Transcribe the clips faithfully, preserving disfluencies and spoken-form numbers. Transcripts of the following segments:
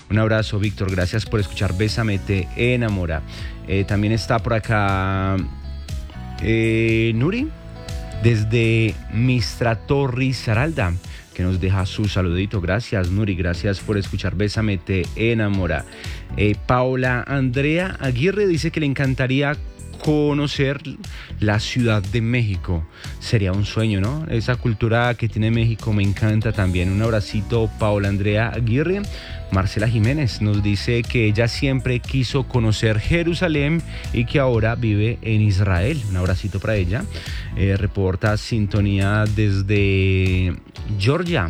Un abrazo, Víctor, gracias por escuchar Bésame te enamora. Eh, también está por acá eh, Nuri, desde Mistratorri Saralda, que nos deja su saludito. Gracias, Nuri, gracias por escuchar Bésame te enamora. Eh, Paola Andrea Aguirre dice que le encantaría conocer la Ciudad de México. Sería un sueño, ¿no? Esa cultura que tiene México me encanta también. Un abracito, Paola Andrea Aguirre. Marcela Jiménez nos dice que ella siempre quiso conocer Jerusalén y que ahora vive en Israel. Un abracito para ella. Eh, reporta sintonía desde Georgia,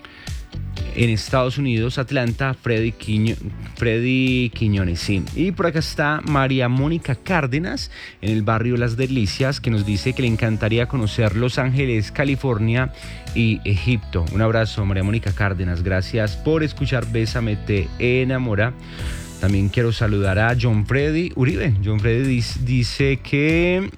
en Estados Unidos, Atlanta, Freddy, Quiño, Freddy Quiñones, sí. Y por acá está María Mónica Cárdenas, en el barrio Las Delicias, que nos dice que le encantaría conocer Los Ángeles, California y Egipto. Un abrazo, María Mónica Cárdenas. Gracias por escuchar Bésame te enamora. También quiero saludar a John Freddy Uribe. John Freddy dice que...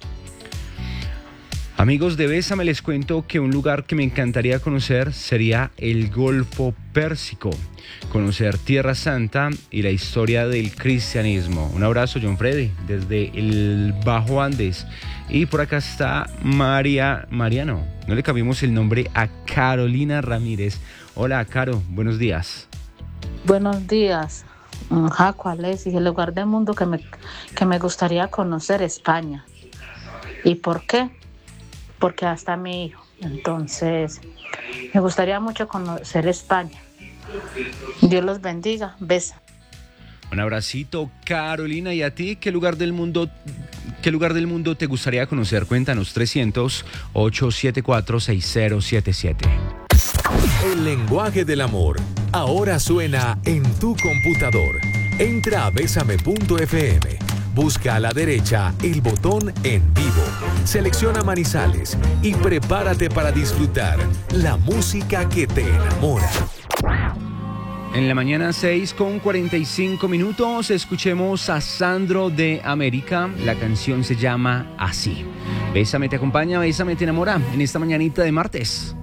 Amigos de Bésame, les cuento que un lugar que me encantaría conocer sería el Golfo Pérsico, conocer Tierra Santa y la historia del cristianismo. Un abrazo, John Freddy, desde el Bajo Andes. Y por acá está María, Mariano, no le cambiamos el nombre a Carolina Ramírez. Hola, Caro, buenos días. Buenos días. Ajá, ¿cuál es? Y el lugar del mundo que me, que me gustaría conocer, España. ¿Y por qué? Porque hasta mi hijo. Entonces, me gustaría mucho conocer España. Dios los bendiga. Besa. Un abracito, Carolina. ¿Y a ti qué lugar del mundo, qué lugar del mundo te gustaría conocer? Cuéntanos, trescientos, ochocientos setenta y cuatro, sesenta setenta y siete. El lenguaje del amor ahora suena en tu computador. Entra a bésame punto efe eme. Busca a la derecha el botón En Vivo. Selecciona Manizales y prepárate para disfrutar la música que te enamora. En la mañana, seis con cuarenta y cinco minutos, escuchemos a Sandro de América. La canción se llama Así. Bésame te acompaña, Bésame te enamora en esta mañanita de martes.